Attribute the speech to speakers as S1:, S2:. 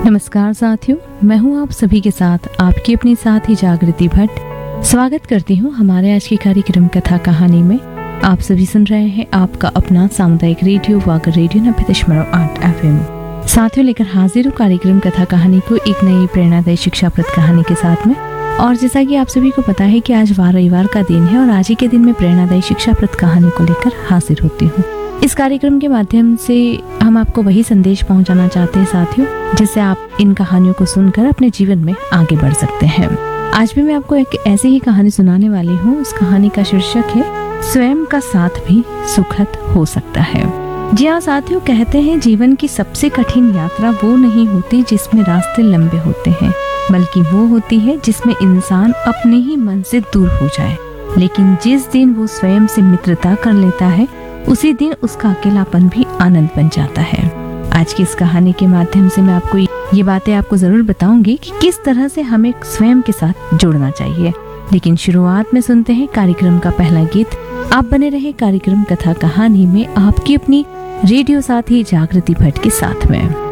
S1: नमस्कार साथियों, मैं हूं आप सभी के साथ आपकी अपनी साथी जागृति भट्ट। स्वागत करती हूं हमारे आज के कार्यक्रम कथा कहानी में। आप सभी सुन रहे हैं आपका अपना सामुदायिक रेडियो वागर रेडियो 90.8 FM। साथियों, लेकर हाजिर हूं कार्यक्रम कथा कहानी को एक नई प्रेरणादायी शिक्षाप्रद कहानी के साथ में। और जैसा कि आप सभी को पता है कि आज रविवार का दिन है और आज ही के दिन में प्रेरणादायी शिक्षाप्रद कहानी को लेकर हाजिर होती हूँ। इस कार्यक्रम के माध्यम से हम आपको वही संदेश पहुंचाना चाहते हैं साथियों, जिससे आप इन कहानियों को सुनकर अपने जीवन में आगे बढ़ सकते हैं। आज भी मैं आपको एक ऐसी ही कहानी सुनाने वाली हूँ। उस कहानी का शीर्षक है स्वयं का साथ भी सुखद हो सकता है। जी हाँ साथियों, कहते हैं जीवन की सबसे कठिन यात्रा वो नहीं होती जिसमें रास्ते लंबे होते हैं, बल्कि वो होती है जिसमें इंसान अपने ही मन से दूर हो जाए। लेकिन जिस दिन वो स्वयं से मित्रता कर लेता है, उसी दिन उसका अकेलापन भी आनंद बन जाता है। आज की इस कहानी के माध्यम से मैं आपको ये बातें आपको जरूर बताऊंगी कि किस तरह से हमें स्वयं के साथ जुड़ना चाहिए। लेकिन शुरुआत में सुनते हैं कार्यक्रम का पहला गीत। आप बने रहे कार्यक्रम कथा कहानी में आपकी अपनी रेडियो साथी जागृति भट्ट के साथ में।